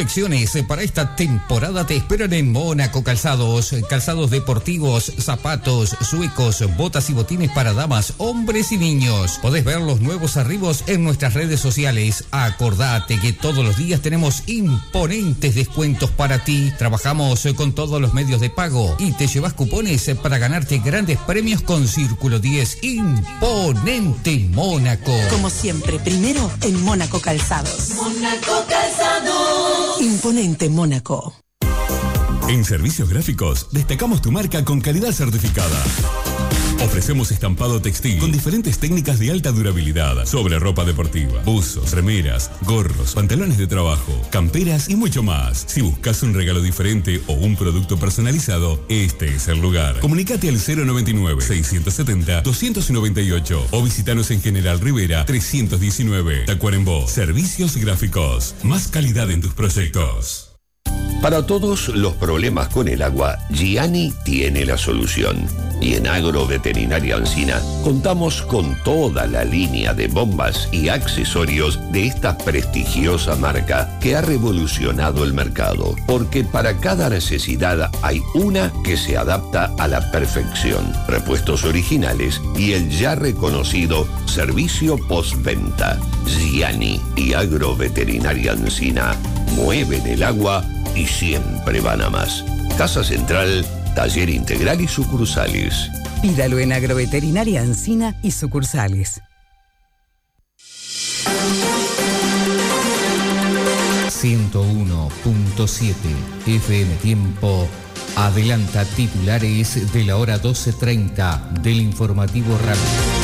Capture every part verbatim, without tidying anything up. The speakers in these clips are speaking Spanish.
colecciones para esta temporada te esperan en Mónaco Calzados. Calzados deportivos, zapatos, suecos, botas y botines para damas, hombres y niños. Podés ver los nuevos arribos en nuestras redes sociales. Acordate que todos los días tenemos imponentes descuentos para ti. Trabajamos con todos los medios de pago y te llevas cupones para ganarte grandes premios con Círculo diez. Imponente Mónaco. Como siempre, primero en Mónaco Calzados. Mónaco Calzados. Imponente Mónaco. En Servicios Gráficos destacamos tu marca con calidad certificada. Ofrecemos estampado textil con diferentes técnicas de alta durabilidad sobre ropa deportiva, buzos, remeras, gorros, pantalones de trabajo, camperas y mucho más. Si buscas un regalo diferente o un producto personalizado, este es el lugar. Comunicate al cero noventa y nueve, seiscientos setenta, doscientos noventa y ocho o visitanos en General Rivera trescientos diecinueve. Tacuarembó. Servicios Gráficos. Más calidad en tus proyectos. Para todos los problemas con el agua, Gianni tiene la solución. Y en Agroveterinaria Ancina contamos con toda la línea de bombas y accesorios de esta prestigiosa marca que ha revolucionado el mercado. Porque para cada necesidad hay una que se adapta a la perfección. Repuestos originales y el ya reconocido servicio postventa. Gianni y Agroveterinaria Ancina mueven el agua y siempre van a más. Casa Central, taller integral y sucursales. Pídalo en Agroveterinaria Ancina y sucursales. ciento uno punto siete F M Tiempo adelanta titulares de la hora doce treinta del informativo radio.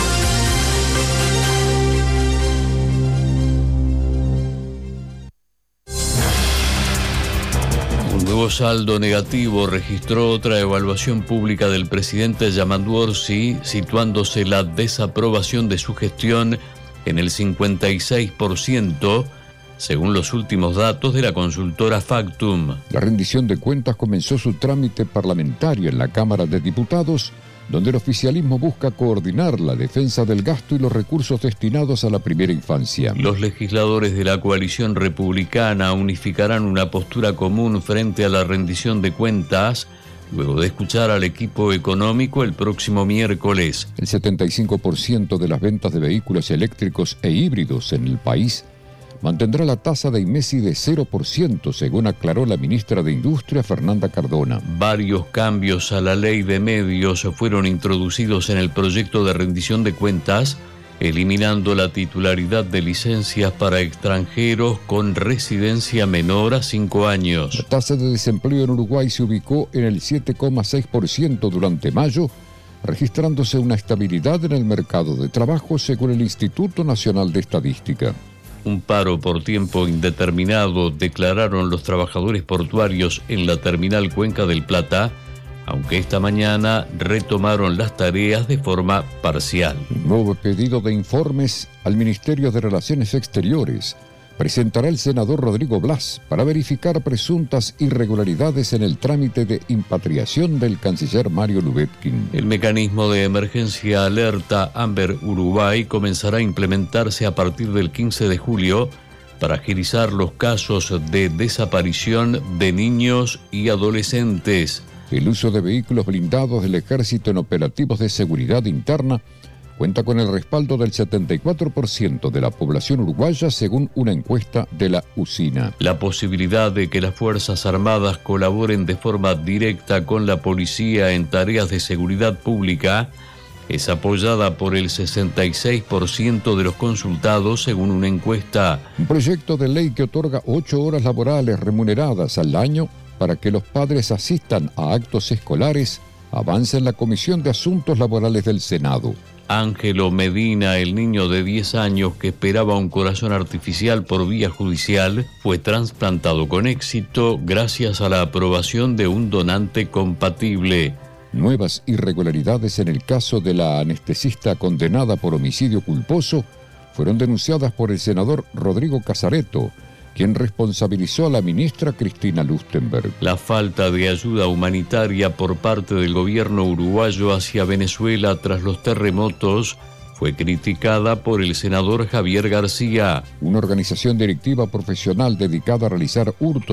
Nuevo saldo negativo registró otra evaluación pública del presidente Yamandu Orsi, situándose la desaprobación de su gestión en el cincuenta y seis por ciento, según los últimos datos de la consultora Factum. La rendición de cuentas comenzó su trámite parlamentario en la Cámara de Diputados, donde el oficialismo busca coordinar la defensa del gasto y los recursos destinados a la primera infancia. Los legisladores de la coalición republicana unificarán una postura común frente a la rendición de cuentas, luego de escuchar al equipo económico el próximo miércoles. El setenta y cinco por ciento de las ventas de vehículos eléctricos e híbridos en el país mantendrá la tasa de IMESI de cero por ciento, según aclaró la ministra de Industria, Fernanda Cardona. Varios cambios a la ley de medios fueron introducidos en el proyecto de rendición de cuentas, eliminando la titularidad de licencias para extranjeros con residencia menor a cinco años. La tasa de desempleo en Uruguay se ubicó en el siete coma seis por ciento durante mayo, registrándose una estabilidad en el mercado de trabajo, según el Instituto Nacional de Estadística. Un paro por tiempo indeterminado declararon los trabajadores portuarios en la terminal Cuenca del Plata, aunque esta mañana retomaron las tareas de forma parcial. Un nuevo pedido de informes al Ministerio de Relaciones Exteriores presentará el senador Rodrigo Blas para verificar presuntas irregularidades en el trámite de impatriación del canciller Mario Lubetkin. El mecanismo de emergencia alerta Amber Uruguay comenzará a implementarse a partir del quince de julio para agilizar los casos de desaparición de niños y adolescentes. El uso de vehículos blindados del Ejército en operativos de seguridad interna cuenta con el respaldo del setenta y cuatro por ciento de la población uruguaya, según una encuesta de la UCINA. La posibilidad de que las Fuerzas Armadas colaboren de forma directa con la policía en tareas de seguridad pública es apoyada por el sesenta y seis por ciento de los consultados, según una encuesta. Un proyecto de ley que otorga ocho horas laborales remuneradas al año para que los padres asistan a actos escolares avanza en la Comisión de Asuntos Laborales del Senado. Ángelo Medina, el niño de diez años que esperaba un corazón artificial por vía judicial, fue trasplantado con éxito gracias a la aprobación de un donante compatible. Nuevas irregularidades en el caso de la anestesista condenada por homicidio culposo fueron denunciadas por el senador Rodrigo Casareto, quien responsabilizó a la ministra Cristina Lustenberg. La falta de ayuda humanitaria por parte del gobierno uruguayo hacia Venezuela tras los terremotos fue criticada por el senador Javier García. Una organización directiva profesional dedicada a realizar hurtos